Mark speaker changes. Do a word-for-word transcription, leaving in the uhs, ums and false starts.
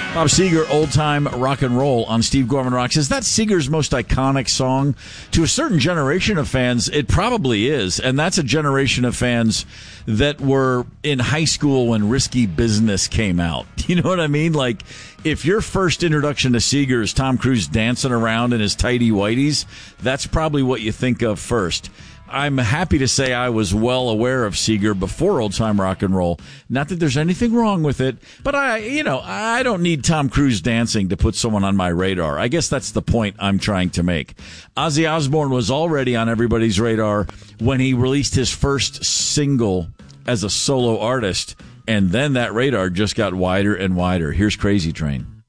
Speaker 1: Bob Seger, Old Time Rock and Roll on Steve Gorman Rocks. Is that Seger's most iconic song? To a certain generation of fans, it probably is. And that's a generation of fans that were in high school when Risky Business came out. You know what I mean? Like, if your first introduction to Seger is Tom Cruise dancing around in his tighty whities, that's probably what you think of first. I'm happy to say I was well aware of Seger before Old Time Rock and Roll. Not that there's anything wrong with it, but I, you know, I don't need Tom Cruise dancing to put someone on my radar. I guess that's the point I'm trying to make. Ozzy Osbourne was already on everybody's radar when he released his first single as a solo artist, and then that radar just got wider and wider. Here's Crazy Train.